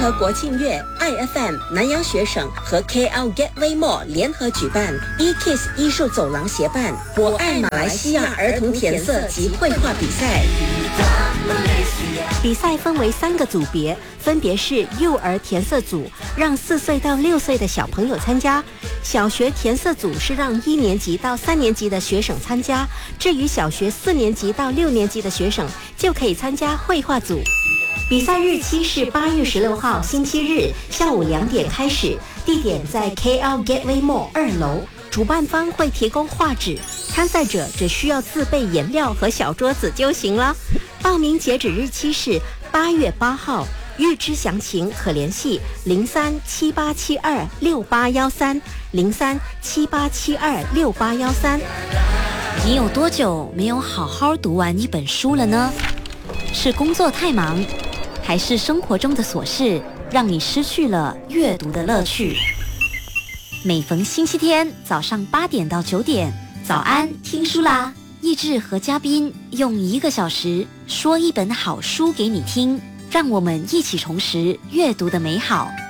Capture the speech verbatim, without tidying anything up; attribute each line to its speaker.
Speaker 1: 合国庆月 I F M 南洋学省和 K L Gateway Mall 联合举办 E-Kids 艺术走廊协办我爱马来西亚儿童填色及绘画比赛。
Speaker 2: 比赛分为三个组别，分别是幼儿填色组，让四岁到六岁的小朋友参加；小学填色组是让一年级到三年级的学生参加；至于小学四年级到六年级的学生，就可以参加绘画组。比赛日期是八月十六号星期日下午两点开始，地点在 K L Gateway Mall 二楼。主办方会提供画纸，参赛者只需要自备颜料和小桌子就行了。报名截止日期是八月八号，预知详情可联系零三七八七二六八幺三零三七八七二六八幺三。
Speaker 3: 你有多久没有好好读完一本书了呢？是工作太忙，还是生活中的琐事让你失去了阅读的乐趣？每逢星期天早上八点到九点，早安听书啦！益智和嘉宾用一个小时说一本好书给你听，让我们一起重拾阅读的美好。